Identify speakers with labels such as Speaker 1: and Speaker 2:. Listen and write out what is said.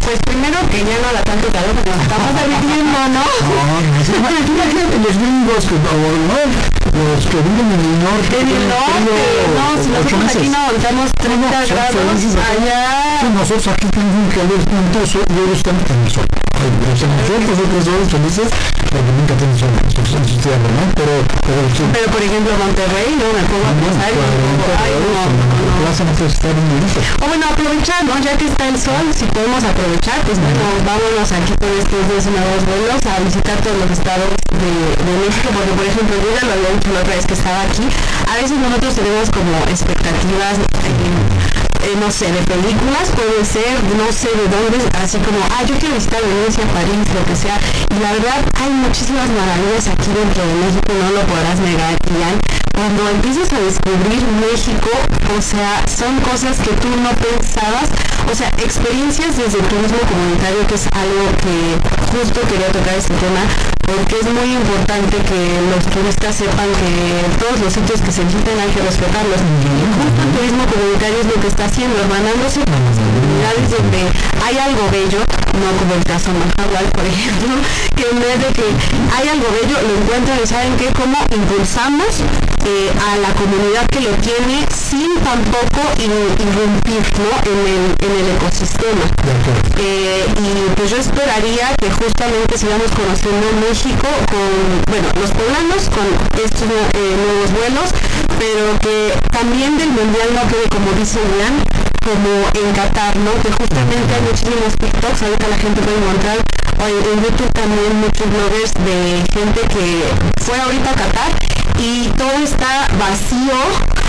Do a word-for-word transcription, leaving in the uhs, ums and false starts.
Speaker 1: Pues primero que ya no da tanto calor porque nos estamos derritiendo, ¿no?
Speaker 2: No, no, sí, bueno, imagínate los gringos que, o, ¿no? Los que viven en el norte.
Speaker 1: En el norte, no, si nosotros aquí no aguantamos treinta grados, allá.
Speaker 2: Sí, nosotros aquí tenemos un calor espantoso y ellos están en el sol. Nosotros otros dos felices porque nunca tienen sol, ¿no? Pero, pero, sí.
Speaker 1: Pero por ejemplo Monterrey, no, me pongo a pensar y me pongo, ay, no, no, no.
Speaker 2: Plaza no puede estar muy bonito.
Speaker 1: O bueno, aprovechar, ¿no? Ya que está el sol, si podemos aprovechar, pues bueno, vámonos aquí con estos dos nuevos vuelos a visitar todos los estados de, de México, porque por ejemplo, yo ya lo había dicho la otra vez que estaba aquí, a veces nosotros tenemos como expectativas, eh, Eh, no sé, de películas, puede ser, no sé de dónde, así como, ah, yo quiero visitar Venecia, París, lo que sea, y la verdad hay muchísimas maravillas aquí dentro de México, no lo podrás negar, Ian. Cuando empiezas a descubrir México, o sea, son cosas que tú no pensabas, o sea, experiencias desde el turismo comunitario, que es algo que justo quería tocar este tema, porque es muy importante que los turistas sepan que todos los sitios que se visiten hay que respetarlos. Y justo el turismo comunitario es lo que está haciendo, hermanándose con las comunidades donde hay algo bello, no como el caso Mahahual, por ejemplo, que en vez de que hay algo bello, lo encuentran y saben que cómo impulsamos eh, a la comunidad que lo tiene sin tampoco irrumpir, ¿no? en, el, en el ecosistema. Eh, y pues yo esperaría que justamente sigamos conociendo México con, bueno, los poblanos con estos eh, nuevos vuelos, pero que también del mundial no quede, como dice Ian, como en Qatar, ¿no? Que justamente hay muchísimos TikToks, ahorita la gente puede encontrar, o en YouTube también muchos bloggers de gente que fue ahorita a Qatar y todo está vacío,